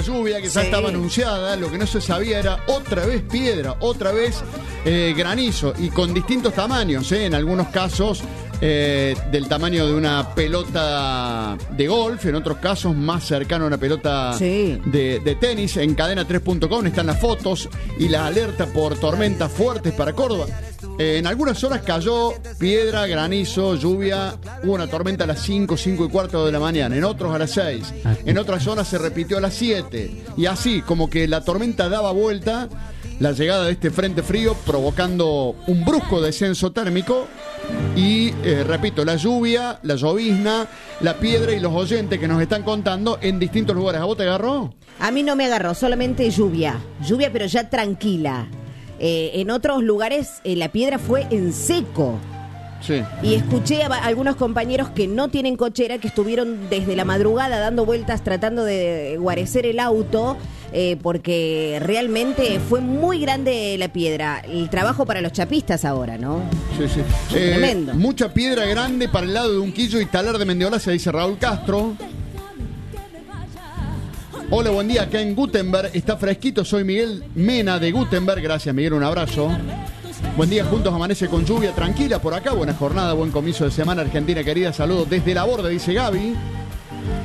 Lluvia que ya estaba anunciada, lo que no se sabía era otra vez piedra, otra vez granizo y con distintos tamaños, en algunos casos del tamaño de una pelota de golf, en otros casos más cercano a una pelota de tenis. En cadena3.com están las fotos y la alerta por tormentas fuertes para Córdoba. En algunas zonas cayó piedra, granizo, lluvia. Hubo una tormenta a las 5, 5 y cuarto de la mañana, en otros a las 6. En otras zonas se repitió a las 7. Y así, como que la tormenta daba vuelta, la llegada de este frente frío provocando un brusco descenso térmico. Y, repito, la lluvia, la llovizna, la piedra y los oyentes que nos están contando en distintos lugares. ¿A vos te agarró? A mí no me agarró, solamente lluvia. Lluvia, pero ya tranquila. En otros lugares la piedra fue en seco. Sí. Y escuché a algunos compañeros que no tienen cochera, que estuvieron desde la madrugada dando vueltas tratando de guarecer el auto, porque realmente fue muy grande la piedra. El trabajo para los chapistas ahora, ¿no? Sí, sí. Tremendo. Mucha piedra grande para el lado de Unquillo y Talar de Mendiola, se dice Raúl Castro. Hola, buen día, acá en Gutenberg está fresquito, soy Miguel Mena de Gutenberg, gracias Miguel, un abrazo. Buen día, juntos amanece con lluvia tranquila por acá, buena jornada, buen comienzo de semana, Argentina querida, saludos desde la borda, dice Gaby.